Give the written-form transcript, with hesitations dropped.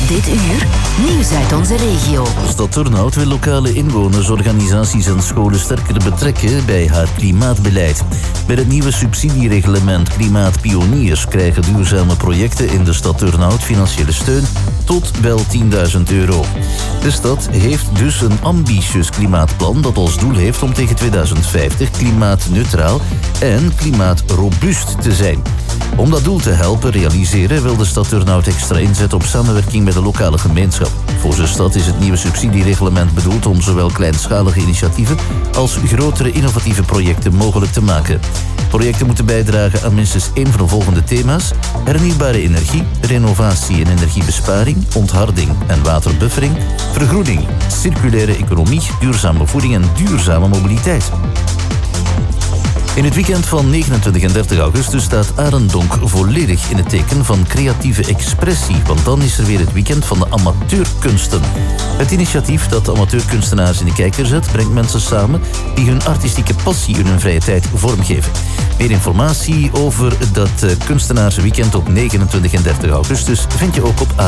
Dit uur nieuws uit onze regio. Stad Turnhout wil lokale inwoners, organisaties en scholen sterker betrekken bij haar klimaatbeleid. Bij het nieuwe subsidiereglement Klimaatpioniers krijgen duurzame projecten in de stad Turnhout financiële steun tot wel €10.000. De stad heeft dus een ambitieus klimaatplan dat als doel heeft om tegen 2050 klimaatneutraal en klimaatrobuust te zijn. Om dat doel te helpen realiseren wil de stad Turnhout extra inzetten op samenwerking met de lokale gemeenschap. Volgens de stad is het nieuwe subsidiereglement bedoeld om zowel kleinschalige initiatieven als grotere innovatieve projecten mogelijk te maken. Projecten moeten bijdragen aan minstens 1 van de volgende thema's: hernieuwbare energie, renovatie en energiebesparing, ontharding en waterbuffering, vergroening, circulaire economie, duurzame voeding en duurzame mobiliteit. In het weekend van 29 en 30 augustus staat Arendonk volledig in het teken van creatieve expressie, want dan is er weer het weekend van de amateurkunsten. Het initiatief dat de amateurkunstenaars in de kijker zet, brengt mensen samen die hun artistieke passie in hun vrije tijd vormgeven. Meer informatie over dat kunstenaarsweekend op 29 en 30 augustus vind je ook op